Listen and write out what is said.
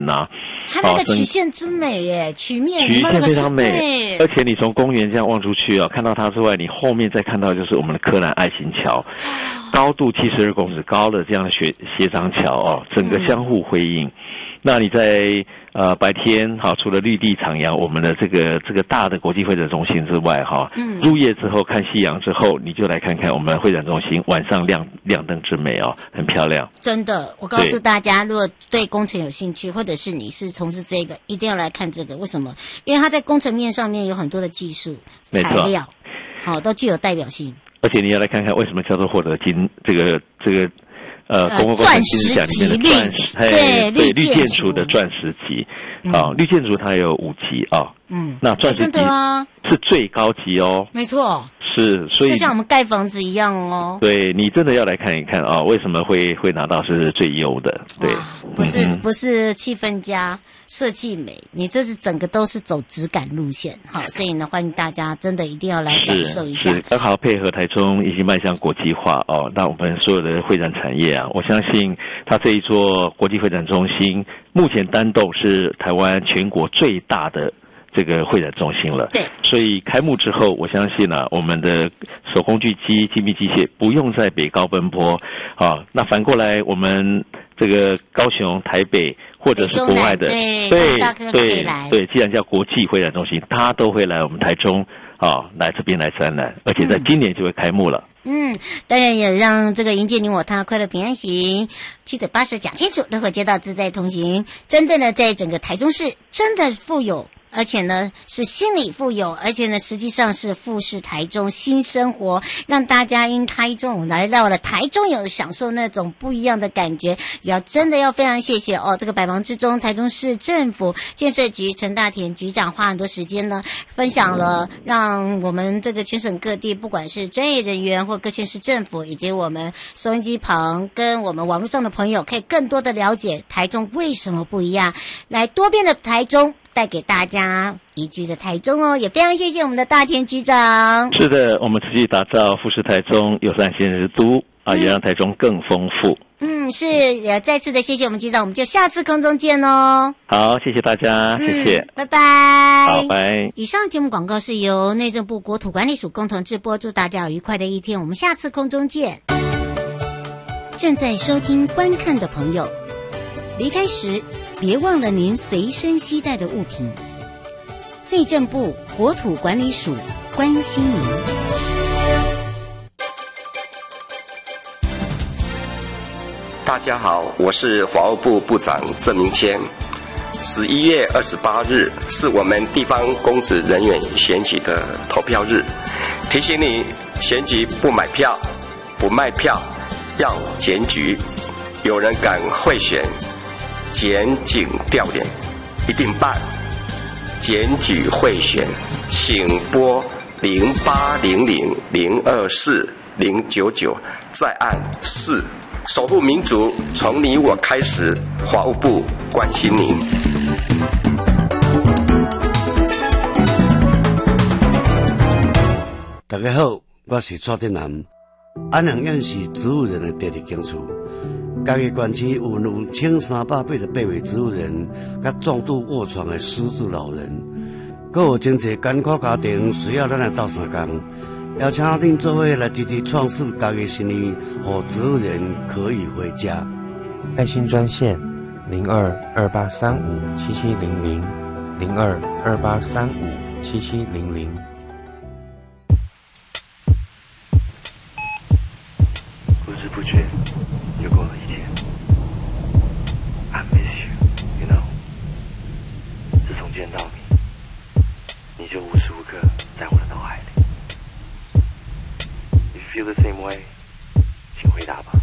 它那个曲线之美耶，曲面非常美，而且你从公园这样望出去看到它之外，你后面再看到就是我们的柯南爱心桥，高度72公尺高的这样的斜张桥整个相互辉映。那你在白天除了绿地徜徉我们的这个大的国际会展中心之外入夜之后看夕阳之后，你就来看看我们会展中心晚上亮灯之美很漂亮。真的，我告诉大家，如果对工程有兴趣，或者是你是从事这个，一定要来看这个。为什么？因为它在工程面上面有很多的技术材料，都具有代表性。而且你要来看看为什么叫做获得金这个公共工程金质奖里面的钻石，对绿建筑的钻石级，绿建筑它有5级那钻石级是最高级没错，是，所以就像我们盖房子一样对，你真的要来看一看为什么会拿到是最优的，对，不是气氛佳，设计美，你这是整个都是走质感路线，所以呢，欢迎大家真的一定要来感受一下。是，刚好配合台中已经迈向国际化那我们所有的会展产业我相信它这一座国际会展中心目前单栋是台湾全国最大的这个会展中心了，对，所以开幕之后，我相信我们的手工具机、精密机械不用在北高奔波那反过来，我们这个高雄、台北或者是国外的，对，既然叫国际会展中心，它都会来我们台中来这边来展览，而且在今年就会开幕了。当然也让这个迎接你我他快乐平安行，七嘴八舌讲清楚，乐活街道自在同行，真的呢，在整个台中市真的富有。而且呢是心理富有，而且呢实际上是富士台中新生活，让大家因台中来到了台中有享受那种不一样的感觉。真的要非常谢谢这个百忙之中台中市政府建设局陈大田局长花很多时间呢分享了，让我们这个全省各地不管是专业人员或各县市政府以及我们收音机旁跟我们网络上的朋友可以更多的了解台中为什么不一样，来多变的台中带给大家宜居的台中也非常谢谢我们的大田局长。是的，我们持续打造富士台中友善县之都也让台中更丰富。是，也再次的谢谢我们局长，我们就下次空中见好，谢谢大家，谢谢，拜拜。好，拜。以上节目广告是由内政部国土管理署共同制播，祝大家有愉快的一天，我们下次空中见。正在收听观看的朋友，离开时别忘了您随身携带的物品。内政部国土管理署关心您。 大家好，我是法务部部长郑明谦。11月28日是我们地方公职人员选举的投票日，提醒你选举不买票、不卖票，要检举。有人敢贿选、检警调脸，一定办。检举贿选，请拨0800024099，再按4。守护民主，从你我开始。法务部关心您。 大家好，我是蔡振南。安阳县是植物人的第二警处。嘉义县区有1388位植物人，甲重度卧床的失智老人，还有真侪艰苦家庭需要咱来斗相共。邀请恁做伙来支持创世嘉义新年，让植物人可以回家。 爱心专线0228357700，0228357700。 不知不觉又过了一天。I miss you, you know。自从见到你，你就无时无刻在我的脑海里。If you feel the same way，请回答吧。